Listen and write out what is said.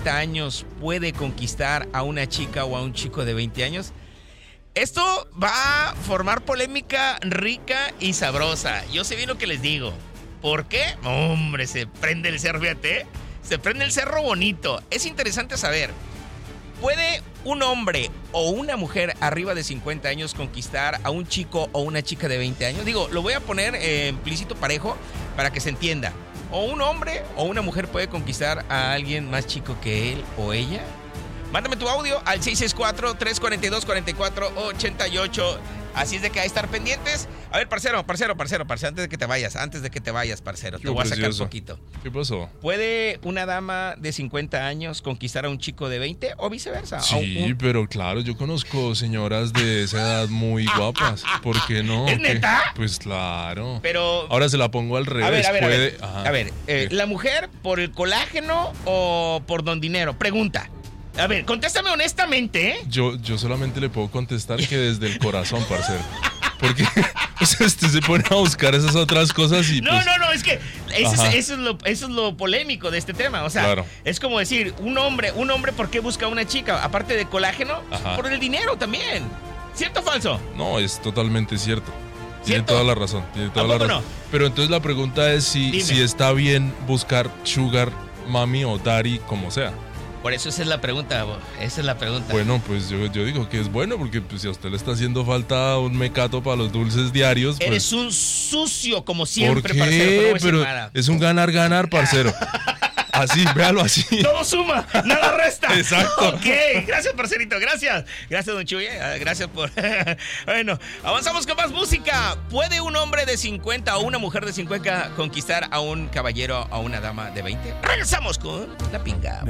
años puede conquistar a una chica o a un chico de 20 años? Esto va a formar polémica rica y sabrosa. Yo sé bien lo que les digo. ¿Por qué? Hombre, se prende el cerro, fíjate. Se prende el cerro bonito. Es interesante saber. ¿Puede un hombre o una mujer arriba de 50 años conquistar a un chico o una chica de 20 años? Digo, lo voy a poner implícito parejo para que se entienda. ¿O un hombre o una mujer puede conquistar a alguien más chico que él o ella? Mándame tu audio al 664-342-4488. Así es de que hay que estar pendientes. A ver, parcero, antes de que te vayas, parcero, te voy a sacar un poquito. ¿Qué pasó? ¿Puede una dama de 50 años conquistar a un chico de 20 o viceversa? Sí, pero claro, yo conozco señoras de esa edad muy guapas. ¿Por qué no? ¿Es neta? Pues claro. Pero ahora se la pongo al revés. A ver, ¿la mujer por el colágeno o por don dinero? Pregunta. A ver, contéstame honestamente, ¿eh? Yo solamente le puedo contestar que desde el corazón, parcero. Porque usted se pone a buscar esas otras cosas y No, pues... no, es que eso es lo polémico de este tema. O sea, claro. Es como decir, un hombre, ¿por qué busca a una chica? Aparte de colágeno, por el dinero también. ¿Cierto o falso? No, es totalmente cierto. Tiene ¿Cierto? toda la razón. No? Pero entonces la pregunta es si está bien buscar sugar, mami o daddy, como sea. Por eso esa es la pregunta. Bueno, pues yo digo que es bueno, porque pues, si a usted le está haciendo falta un mecato para los dulces diarios... Pues, eres un sucio como siempre, ¿por qué? parcero. Pero es un ganar-ganar, parcero. Así, véalo así. Todo suma, nada resta. Exacto. Ok, gracias, parcerito, gracias. Gracias, don Chuy. Gracias por... Bueno, avanzamos con más música. ¿Puede un hombre de 50 o una mujer de 50 conquistar a un caballero o a una dama de 20? Regresamos con La Pinga.